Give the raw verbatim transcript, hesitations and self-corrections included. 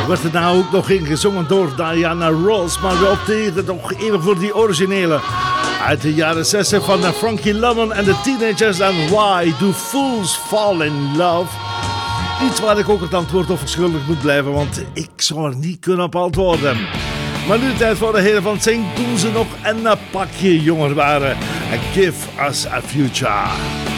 werd het nou ook nog ingezongen door Diana Ross, maar we optreden toch even voor die originele uit de jaren zestig van Frankie Lemon en de Teenagers en Why Do Fools Fall in Love? Iets waar ik ook het antwoord op verschuldigd moet blijven, want ik zou er niet kunnen op antwoorden. Maar nu tijd voor de heren van Zing toen ze nog een pakje jonger waren. Give Us a Future.